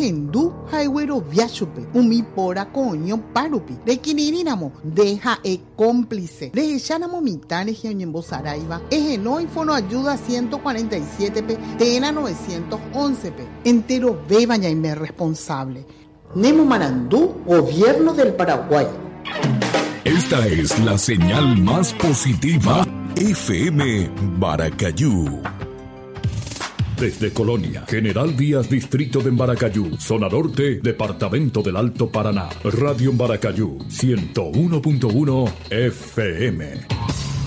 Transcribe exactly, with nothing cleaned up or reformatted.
Ejendu Haiwero Viachupe, Umi Pora Coño Parupi, de Quinirinamo, deja e cómplice, de Echanamo Mitane Giañembo Saraiva, Ejenoi Fono Ayuda ciento cuarenta y siete P, Tena novecientos once P, entero Bebaña y me responsable. Nemo Marandú, Gobierno del Paraguay. Esta es la señal más positiva, F M Baracayú. Desde Colonia, General Díaz, Distrito de Embaracayú, Zona Norte, Departamento del Alto Paraná. Radio Embaracayú, ciento uno punto uno F M.